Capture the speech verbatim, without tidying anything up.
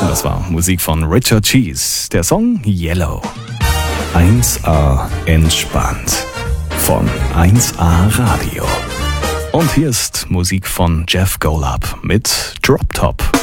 Das war Musik von Richard Cheese. Der Song Yellow. eins A entspannt. Von eins A Radio. Und hier ist Musik von Jeff Golub mit Drop Top.